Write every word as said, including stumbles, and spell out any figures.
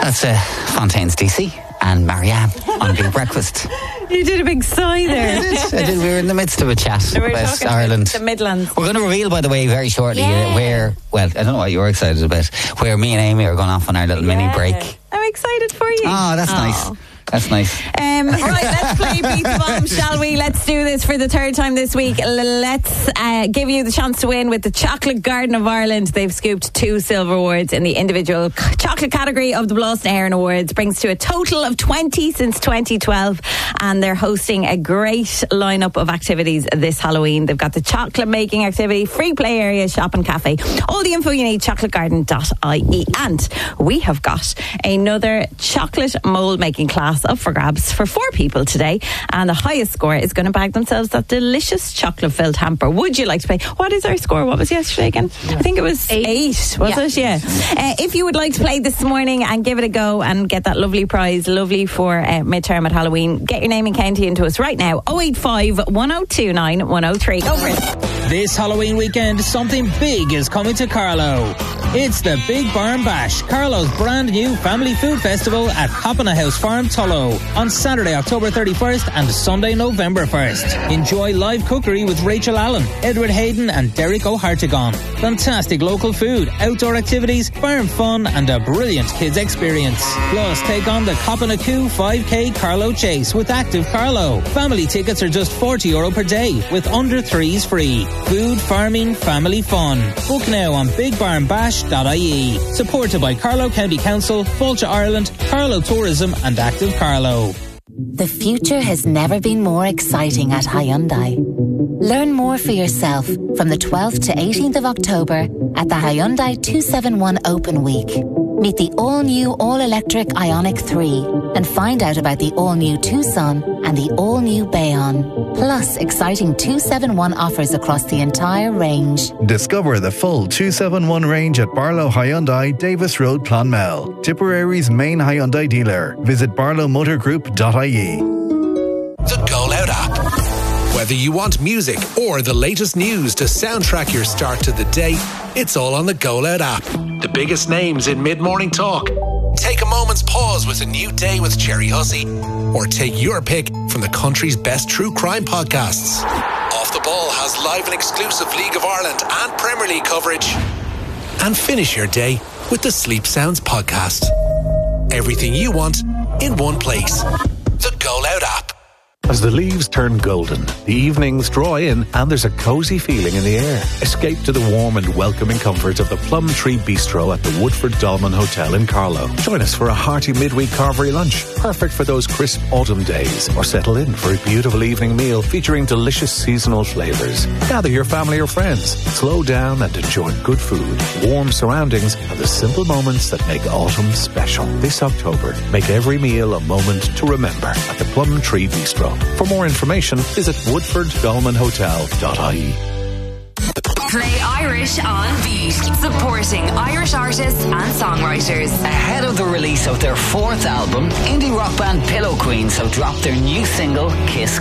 That's uh, Fontaine's D C and Marianne on Big Breakfast. You did a big sigh there. I did, I did. We were in the midst of a chat We were about talking Ireland. about the Midlands. We're going to reveal, by the way, very shortly Yeah. uh, where, well, I don't know what you're excited about, where me and Amy are going off on our little mini Yeah. break. I'm excited for you. Oh, that's nice. That's nice. Um, right, let's play Beat the Bomb, shall we? Let's do this for the third time this week. L- Let's uh, give you the chance to win with the Chocolate Garden of Ireland. They've scooped two silver awards in the individual c- chocolate category of the Blas na Éireann Awards. Brings to a total of twenty since twenty twelve. And they're hosting a great lineup of activities this Halloween. They've got the chocolate making activity, free play area, shop and cafe. All the info you need, chocolate garden dot I E. And we have got another chocolate mould making class up for grabs for four people today, and the highest score is going to bag themselves that delicious chocolate filled hamper. Would you like to play? What is our score? What was yesterday again? I think it was eight, eight was Yeah. it? Yeah. Uh, if you would like to play this morning and give it a go and get that lovely prize, lovely for uh, midterm at Halloween, get your name and county into us right now. oh eight five, one oh two nine, one oh three. Go for it. This Halloween weekend, something big is coming to Carlow. It's the Big Barn Bash, Carlow's brand new family food festival at Hoppina House Farm, Tullow, on Saturday, October thirty-first and Sunday, November first. Enjoy live cookery with Rachel Allen, Edward Hayden and Derek O'Hartigon. Fantastic local food, outdoor activities, farm fun and a brilliant kids experience. Plus, take on the Hoppina Coo five K Carlow Chase with Active Carlow. Family tickets are just forty euro per day, with under threes free. Food, farming, family fun. Book now on big barn bash dot I E. Supported by Carlow County Council, Fáilte Ireland, Carlow Tourism and Active Carlow. The future has never been more exciting at Hyundai. Learn more for yourself from the twelfth to eighteenth of October at the Hyundai two seventy-one Open Week. Meet the all-new all-electric Ioniq three and find out about the all-new Tucson and the all-new Bayon. Plus, exciting two seventy-one offers across the entire range. Discover the full two seventy-one range at Barlow Hyundai, Davis Road, Clonmel. Tipperary's main Hyundai dealer. Visit barlow motor group dot I E. The Go Loud app. Whether you want music or the latest news to soundtrack your start to the day, it's all on the Go Loud app. The biggest names in mid-morning talk. Take a moment's pause with a new day with Cherry Hussey, or take your pick from the country's best true crime podcasts. Off the Ball has live and exclusive League of Ireland and Premier League coverage. And finish your day with the Sleep Sounds podcast. Everything you want in one place. The Go Loud app. As the leaves turn golden, the evenings draw in and there's a cosy feeling in the air. Escape to the warm and welcoming comforts of the Plum Tree Bistro at the Woodford Dolman Hotel in Carlow. Join us for a hearty midweek carvery lunch, perfect for those crisp autumn days, or settle in for a beautiful evening meal featuring delicious seasonal flavours. Gather your family or friends, slow down and enjoy good food, warm surroundings and the simple moments that make autumn special. This October, make every meal a moment to remember at the Plum Tree Bistro. For more information, visit woodford dolman hotel dot I E. Play Irish on Beat, supporting Irish artists and songwriters. Ahead of the release of their fourth album, indie rock band Pillow Queens have dropped their new single, Kiss